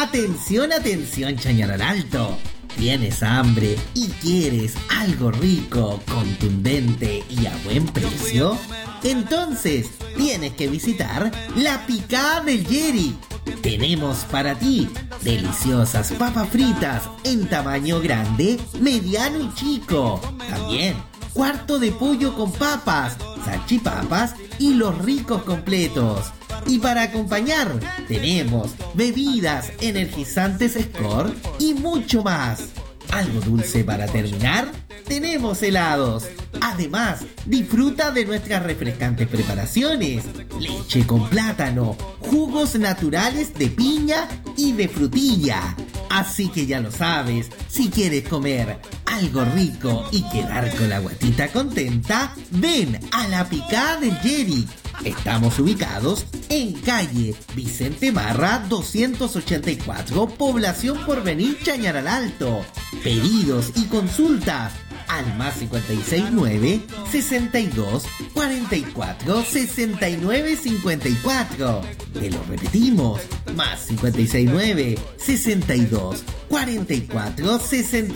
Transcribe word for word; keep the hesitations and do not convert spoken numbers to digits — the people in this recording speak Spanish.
Atención, atención, Chañaral Alto. ¿Tienes hambre y quieres algo rico, contundente y a buen precio? Entonces tienes que visitar La Picada del Yeri. Tenemos para ti deliciosas papas fritas en tamaño grande, mediano y chico. También cuarto de pollo con papas, salchipapas y los ricos completos. Y para acompañar, tenemos bebidas energizantes Score y mucho más. ¿Algo dulce para terminar? Tenemos helados. Además, disfruta de nuestras refrescantes preparaciones. Leche con plátano, jugos naturales de piña y de frutilla. Así que ya lo sabes, si quieres comer algo rico y quedar con la guatita contenta, ven a La Picada del Yeri. Estamos ubicados en calle Vicente Marra doscientos ochenta y cuatro, Población Porvenir, Chañaral Alto. Pedidos y consultas al más cincuenta y seis nueve, sesenta y dos, cuarenta y cuatro, sesenta y nueve cincuenta y cuatro. Te lo repetimos, más cincuenta y seis nueve, sesenta y dos, cuarenta y cuatro, sesenta y nueve.